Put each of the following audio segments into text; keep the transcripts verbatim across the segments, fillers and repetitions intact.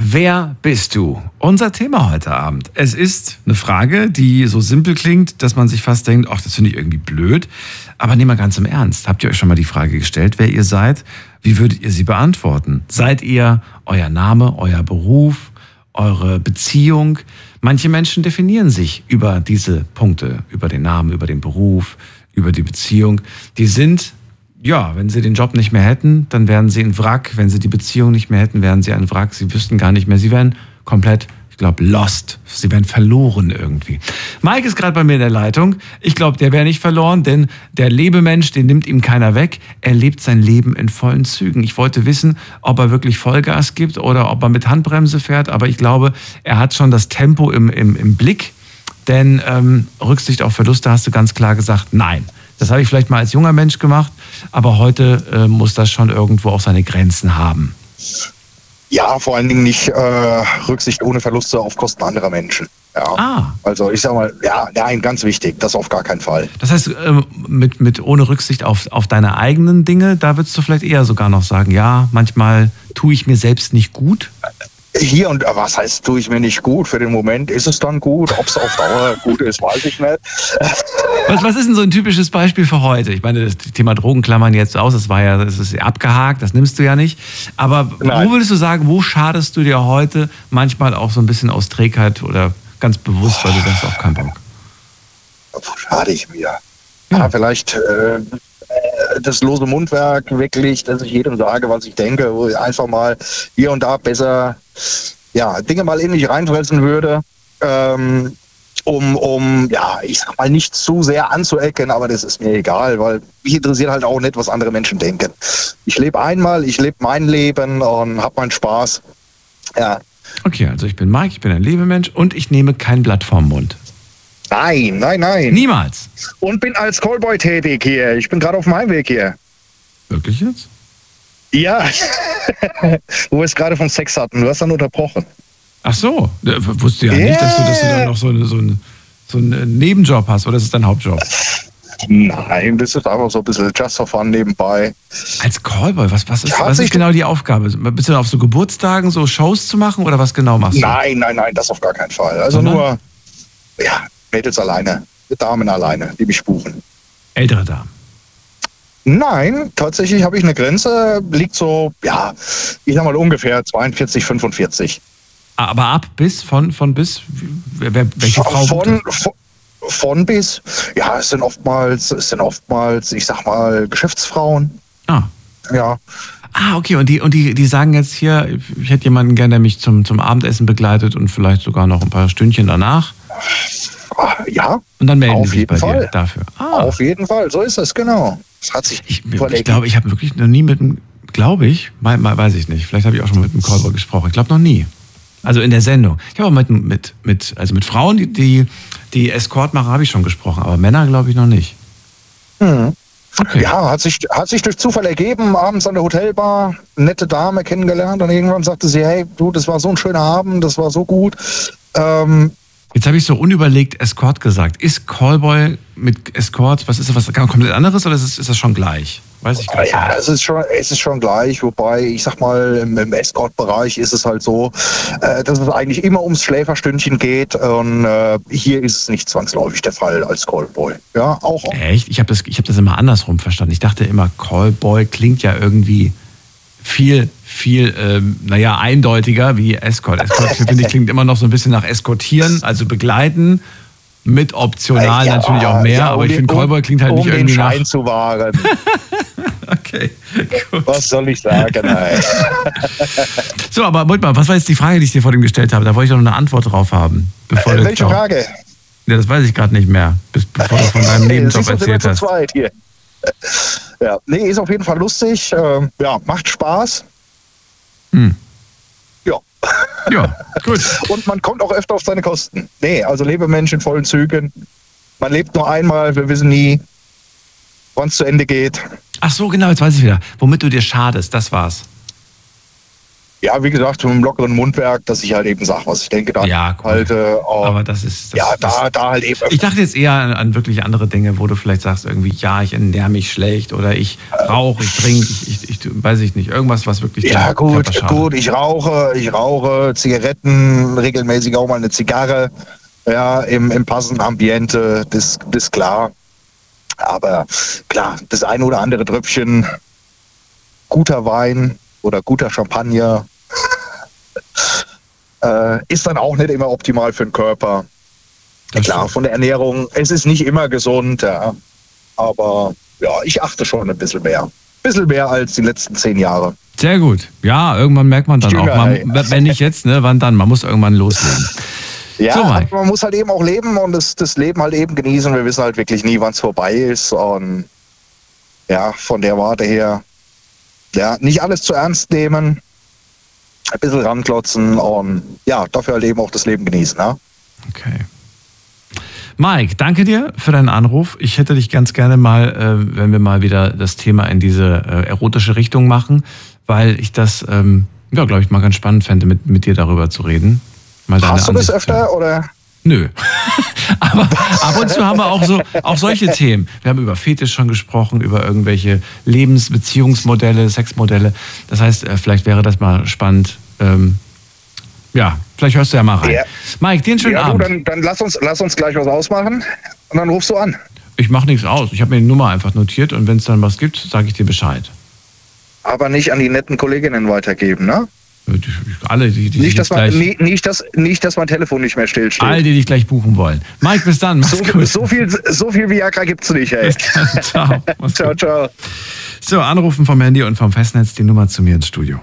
Wer bist du? Unser Thema heute Abend. Es ist eine Frage, die so simpel klingt, dass man sich fast denkt, ach, das finde ich irgendwie blöd. Aber nehmen wir ganz im Ernst. Habt ihr euch schon mal die Frage gestellt, wer ihr seid? Wie würdet ihr sie beantworten? Seid ihr euer Name, euer Beruf, eure Beziehung? Manche Menschen definieren sich über diese Punkte, über den Namen, über den Beruf, über die Beziehung. Die sind, ja, wenn sie den Job nicht mehr hätten, dann wären sie ein Wrack. Wenn sie die Beziehung nicht mehr hätten, wären sie ein Wrack. Sie wüssten gar nicht mehr, sie wären komplett, ich glaube, lost. Sie wären verloren irgendwie. Mike ist gerade bei mir in der Leitung. Ich glaube, der wäre nicht verloren, denn der Lebemensch, den nimmt ihm keiner weg. Er lebt sein Leben in vollen Zügen. Ich wollte wissen, ob er wirklich Vollgas gibt oder ob er mit Handbremse fährt. Aber ich glaube, er hat schon das Tempo im, im, im Blick. Denn ähm, Rücksicht auf Verluste hast du ganz klar gesagt, nein. Das habe ich vielleicht mal als junger Mensch gemacht, aber heute äh, muss das schon irgendwo auch seine Grenzen haben. Ja, vor allen Dingen nicht äh, Rücksicht ohne Verluste auf Kosten anderer Menschen. Ja. Ah. Also ich sag mal, ja, nein, ganz wichtig, das auf gar keinen Fall. Das heißt, äh, mit, mit ohne Rücksicht auf, auf deine eigenen Dinge, da würdest du vielleicht eher sogar noch sagen, ja, manchmal tue ich mir selbst nicht gut. Hier und was heißt, tue ich mir nicht gut? Für den Moment ist es dann gut. Ob es auf Dauer gut ist, weiß ich nicht. Was, was ist denn so ein typisches Beispiel für heute? Ich meine, das Thema Drogen klammern jetzt aus. Das war ja, das ist abgehakt, das nimmst du ja nicht. Aber Nein. Wo würdest du sagen, wo schadest du dir heute manchmal auch so ein bisschen aus Trägheit oder ganz bewusst, weil du sagst, auch keinen Bock? Wo schade ich mir? Ja, ja vielleicht äh, das lose Mundwerk wirklich, dass ich jedem sage, was ich denke, wo ich einfach mal hier und da besser ja, Dinge mal in mich reinfressen würde, ähm, um, um, ja, ich sag mal, nicht zu sehr anzuecken, aber das ist mir egal, weil mich interessiert halt auch nicht, was andere Menschen denken. Ich lebe einmal, ich lebe mein Leben und habe meinen Spaß. Ja. Okay, also ich bin Mike, ich bin ein Lebemensch und ich nehme kein Blatt vorm Mund. Nein, nein, nein. Niemals. Und bin als Callboy tätig hier. Ich bin gerade auf meinem Weg hier. Wirklich jetzt? Ja. Wo wir es gerade von Sex hatten. Du hast dann unterbrochen. Ach so. Wusste ja yeah. nicht, dass du, dass du dann noch so, eine, so, einen, so einen Nebenjob hast. Oder ist es dein Hauptjob? Nein, das ist einfach so ein bisschen just for fun nebenbei. Als Callboy, was, was, ist, was ist genau die Aufgabe? Bist du dann auf so Geburtstagen so Shows zu machen oder was genau machst du? Nein, nein, nein, das auf gar keinen Fall. Also Sondern? nur, ja, Mädels alleine, Damen alleine, die mich buchen. Ältere Damen? Nein, tatsächlich habe ich eine Grenze, liegt so, ja, ich sag mal ungefähr zweiundvierzig, fünfundvierzig. Aber ab bis, von, von bis, wer, welche Frau? Von, von, von bis, ja, es sind oftmals, es sind oftmals, ich sag mal, Geschäftsfrauen. Ah. Ja. Ah, okay, und die, und die, die sagen jetzt hier, ich hätte jemanden gerne, der mich zum, zum Abendessen begleitet und vielleicht sogar noch ein paar Stündchen danach. Ja. Und dann melden auf sie sich bei Fall. dir dafür. Ah. Auf jeden Fall, so ist es, genau. Das hat sich ich ich glaube, ich habe wirklich noch nie mit einem, glaube ich, mal, mal, weiß ich nicht, vielleicht habe ich auch schon mal mit einem Callboy gesprochen. Ich glaube noch nie. Also in der Sendung. Ich habe auch mit, mit, mit, also mit Frauen, die, die, die Escort machen, habe ich schon gesprochen, aber Männer glaube ich noch nicht. Mhm. Okay. Ja, hat sich, hat sich durch Zufall ergeben, abends an der Hotelbar, nette Dame kennengelernt und irgendwann sagte sie, hey, du, das war so ein schöner Abend, das war so gut. Ähm, Jetzt habe ich so unüberlegt Escort gesagt. Ist Callboy mit Escort, was ist das, was komplett anderes oder ist, es, ist das schon gleich? Weiß ich gar nicht. Ja, es ist schon, es ist schon gleich, wobei, ich sag mal, im, im Escort-Bereich ist es halt so, äh, dass es eigentlich immer ums Schläferstündchen geht und äh, hier ist es nicht zwangsläufig der Fall als Callboy. Ja, auch. Echt? Ich habe das, ich hab das immer andersrum verstanden. Ich dachte immer, Callboy klingt ja irgendwie viel, viel, ähm, naja, eindeutiger wie Escort. Escort, finde ich, klingt immer noch so ein bisschen nach Eskortieren, also begleiten. Mit optional ja, natürlich auch mehr, ja, aber um ich finde, Callboy klingt halt um nicht irgendwie nach... Um den Schein zu wahren. Okay, gut. Was soll ich sagen? Nein. So, aber Moment mal, was war jetzt die Frage, die ich dir vorhin gestellt habe? Da wollte ich doch noch eine Antwort drauf haben. Bevor äh, welche Frage? Ja, das weiß ich gerade nicht mehr, bis, bevor du von deinem Nebenjob erzählt hast. Zu zweit hier. Ja, nee, ist auf jeden Fall lustig. Ähm, ja, macht Spaß. Hm. Ja. Ja, gut. Und man kommt auch öfter auf seine Kosten. Nee, also Lebemensch in vollen Zügen. Man lebt nur einmal, wir wissen nie, wann es zu Ende geht. Ach so, genau, jetzt weiß ich wieder. Womit du dir schadest, das war's. Ja, wie gesagt, mit einem lockeren Mundwerk, dass ich halt eben sage, was ich denke, da ja, halte. Äh, aber das ist... Das, ja, da, das, da halt eben... Ich dachte jetzt eher an, an wirklich andere Dinge, wo du vielleicht sagst irgendwie, ja, ich ernähre mich schlecht oder ich rauche, ich trinke, ich, ich, ich weiß ich nicht, irgendwas, was wirklich... Ja gut, gut, ich rauche, ich rauche Zigaretten, regelmäßig auch mal eine Zigarre, ja, im, im passenden Ambiente, das, das ist klar. Aber klar, das ein oder andere Tröpfchen guter Wein oder guter Champagner äh, ist dann auch nicht immer optimal für den Körper. Das klar, stimmt. Von der Ernährung, es ist nicht immer gesund, ja, aber ja, ich achte schon ein bisschen mehr. Ein bisschen mehr als die letzten zehn Jahre. Sehr gut. Ja, irgendwann merkt man dann Jünger, auch, man, wenn nicht jetzt, ne, wann dann? Man muss irgendwann loslegen. Ja, so, man muss halt eben auch leben und das, das Leben halt eben genießen. Wir wissen halt wirklich nie, wann es vorbei ist. Und ja, von der Warte her, ja, nicht alles zu ernst nehmen, ein bisschen ranklotzen und ja, dafür halt eben auch das Leben genießen. Ne? Okay. Mike, danke dir für deinen Anruf. Ich hätte dich ganz gerne mal, äh, wenn wir mal wieder das Thema in diese äh, erotische Richtung machen, weil ich das, ähm, ja, glaube ich, mal ganz spannend fände, mit, mit dir darüber zu reden. Mal deine Hast du Ansicht das öfter, zu. Oder? Nö. Aber ab und zu haben wir auch so auch solche Themen. Wir haben über Fetisch schon gesprochen, über irgendwelche Lebensbeziehungsmodelle, Sexmodelle. Das heißt, vielleicht wäre das mal spannend. Ähm, ja, vielleicht hörst du ja mal rein. Ja. Mike, dir einen schönen ja, Abend. Du, dann dann lass, uns, lass uns gleich was ausmachen und dann rufst du an. Ich mache nichts aus. Ich habe mir die Nummer einfach notiert und wenn es dann was gibt, sage ich dir Bescheid. Aber nicht an die netten Kolleginnen weitergeben, ne? Alle, die, die nicht, dass man, gleich, nie, nicht, dass, nicht, dass mein Telefon nicht mehr stillsteht. All die dich gleich buchen wollen. Mike, bis dann. So, so, viel, so viel Viagra gibt's nicht, ey. Ciao. Ciao, ciao. So, anrufen vom Handy und vom Festnetz die Nummer zu mir ins Studio.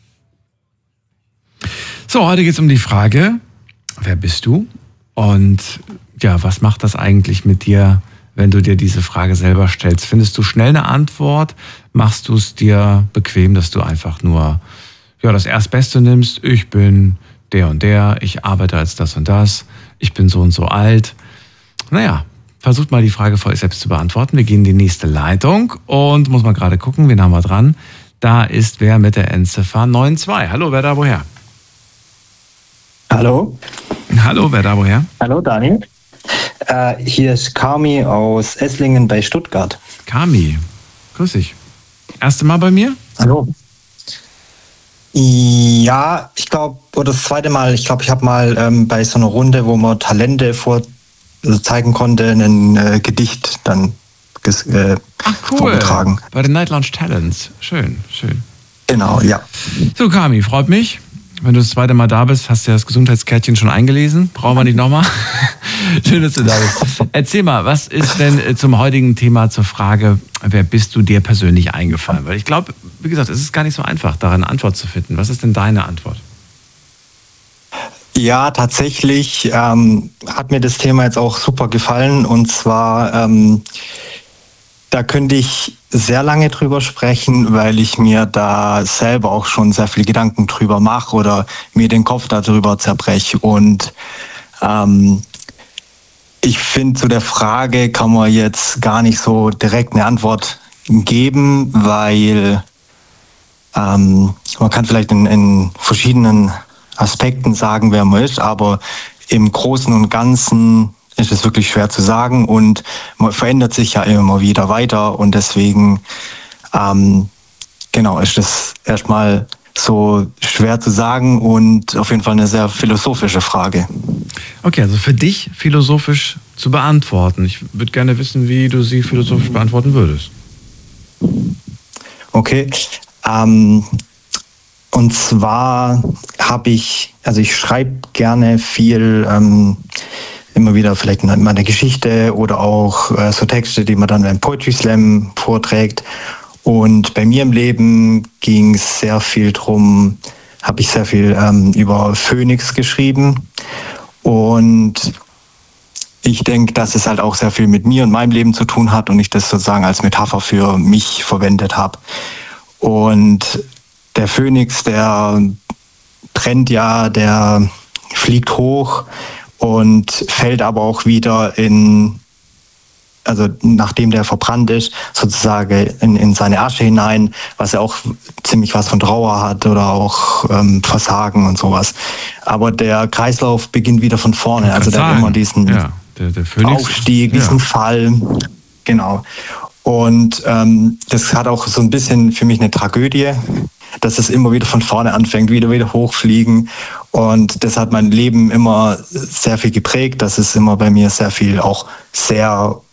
So, heute geht es um die Frage, wer bist du? Und ja, was macht das eigentlich mit dir, wenn du dir diese Frage selber stellst? Findest du schnell eine Antwort? Machst du es dir bequem, dass du einfach nur ja, das Erstbeste nimmst? Ich bin der und der, ich arbeite als das und das, ich bin so und so alt. Naja, versucht mal die Frage vor euch selbst zu beantworten. Wir gehen in die nächste Leitung und muss mal gerade gucken, wen haben wir dran? Da ist wer mit der Endziffer neun zwei. Hallo, wer da woher? Hallo. Hallo, wer da woher? Hallo, Daniel. Äh, hier ist Kami aus Esslingen bei Stuttgart. Kami, grüß dich. Erste Mal bei mir? Hallo. Ja, ich glaube, oder das zweite Mal, ich glaube, ich habe mal ähm, bei so einer Runde, wo man Talente vor also zeigen konnte, ein äh, Gedicht dann ges, äh, Ach, cool. vorgetragen. Bei den Night Lounge Talents. Schön, schön. Genau, ja. So, Kami, freut mich. Wenn du das zweite Mal da bist, hast du ja das Gesundheitskärtchen schon eingelesen. Brauchen wir nicht nochmal. Schön, dass du da bist. Erzähl mal, was ist denn zum heutigen Thema zur Frage, wer bist du dir persönlich eingefallen? Weil ich glaube, wie gesagt, es ist gar nicht so einfach, daran eine Antwort zu finden. Was ist denn deine Antwort? Ja, tatsächlich ähm, hat mir das Thema jetzt auch super gefallen. Und zwar, ähm, da könnte ich sehr lange drüber sprechen, weil ich mir da selber auch schon sehr viel Gedanken drüber mache oder mir den Kopf darüber zerbreche. Und ähm, ich finde, zu der Frage kann man jetzt gar nicht so direkt eine Antwort geben, weil ähm, man kann vielleicht in, in verschiedenen Aspekten sagen, wer man ist, aber im Großen und Ganzen ist es wirklich schwer zu sagen und man verändert sich ja immer wieder weiter und deswegen ähm, genau ist es erstmal so schwer zu sagen und auf jeden Fall eine sehr philosophische Frage. Okay, also für dich philosophisch zu beantworten. Ich würde gerne wissen, wie du sie philosophisch beantworten würdest. Okay, ähm, und zwar habe ich, also ich schreibe gerne viel, ähm, immer wieder vielleicht mal eine Geschichte oder auch äh, so Texte, die man dann beim Poetry Slam vorträgt. Und bei mir im Leben ging es sehr viel drum, habe ich sehr viel ähm, über Phönix geschrieben. Und ich denke, dass es halt auch sehr viel mit mir und meinem Leben zu tun hat und ich das sozusagen als Metapher für mich verwendet habe. Und der Phönix, der brennt ja, der fliegt hoch und fällt aber auch wieder in also nachdem der verbrannt ist, sozusagen in, in seine Asche hinein, was ja auch ziemlich was von Trauer hat oder auch ähm, Versagen und sowas. Aber der Kreislauf beginnt wieder von vorne. Also der hat immer diesen ja, der, der Phönix, Aufstieg, diesen ja. Fall. Genau. Und ähm, das hat auch so ein bisschen für mich eine Tragödie, dass es immer wieder von vorne anfängt, wieder wieder hochfliegen. Und das hat mein Leben immer sehr viel geprägt. Das ist immer bei mir sehr viel auch sehr